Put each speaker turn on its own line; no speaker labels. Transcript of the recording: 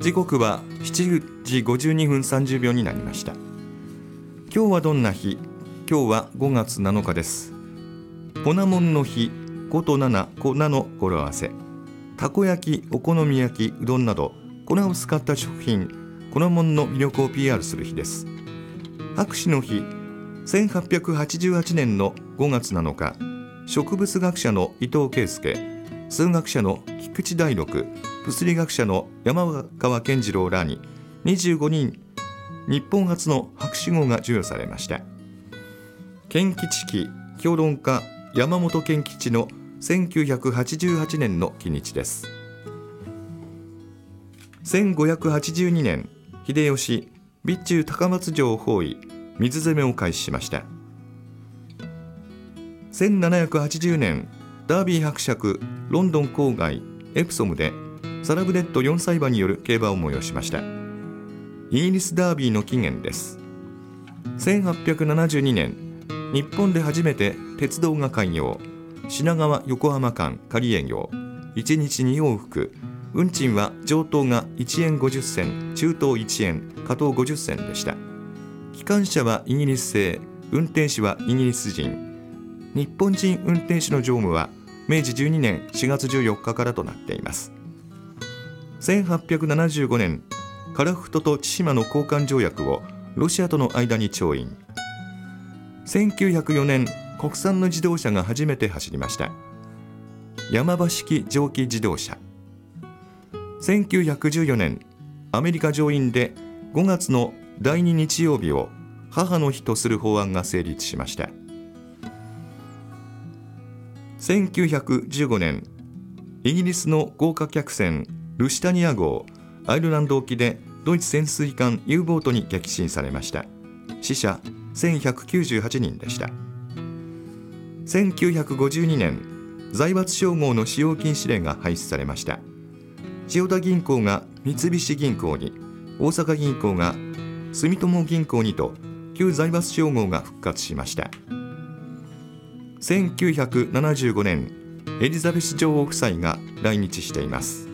時刻は7時52分30秒になりました。今日はどんな日？今日は5月7日です。粉もんの日、5と7、粉の語呂合わせ。たこ焼き、お好み焼き、うどんなど粉を使った食品、粉もんの魅力を PR する日です。博士の日、1888年の5月7日、植物学者の伊藤圭介、数学者の菊池大六、物理学者の山川健次郎らに25人日本初の博士号が授与されました。賢吉期、評論家山本賢吉の1988年の記日です。1582年、秀吉備中高松城を包囲、水攻めを開始しました。1780年、ダービー伯爵ロンドン郊外エプソムでサラブレッド4歳馬による競馬を催しました。イギリスダービーの起源です。1872年、日本で初めて鉄道が開業、品川横浜間仮営業、1日2往復、運賃は上等が1円50銭、中等1円、下等50銭でした。機関車はイギリス製、運転士はイギリス人。日本人運転士の乗務は明治12年4月14日からとなっています。1875年、樺太と千島の交換条約をロシアとの間に調印。1904年、国産の自動車が初めて走りました。山場式蒸気自動車。1914年、アメリカ上院で5月の第2日曜日を母の日とする法案が成立しました。1915年、イギリスの豪華客船ルシタニア号、アイルランド沖でドイツ潜水艦 U ボートに撃沈されました。死者1198人でした。1952年、財閥称号の使用禁止令が廃止されました。千代田銀行が三菱銀行に、大阪銀行が住友銀行にと旧財閥称号が復活しました。1975年、エリザベス女王夫妻が来日しています。